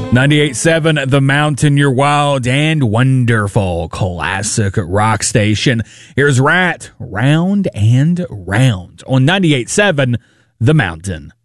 98.7 The Mountain, your wild and wonderful classic rock station. Here's Rat, Round and Round on 98.7 The Mountain.